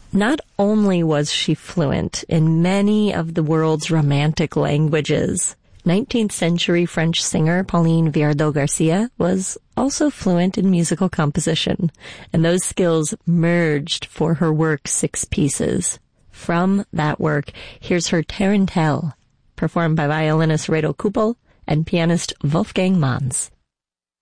Not only was she fluent in many of the world's romantic languages, 19th century French singer Pauline Viardot-Garcia was also fluent in musical composition, and those skills merged for her work Six Pieces. From that work, here's her Tarantelle, performed by violinist Reto Kuppel and pianist Wolfgang Manz.